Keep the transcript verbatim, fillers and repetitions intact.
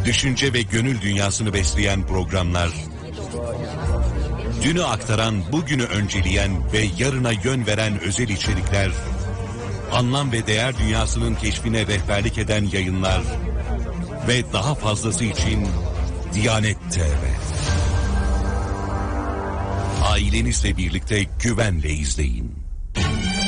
düşünce ve gönül dünyasını besleyen programlar, dünü aktaran, bugünü önceleyen ve yarına yön veren özel içerikler, anlam ve değer dünyasının keşfine rehberlik eden yayınlar ve daha fazlası için Diyanet T V. Ailenizle birlikte güvenle izleyin.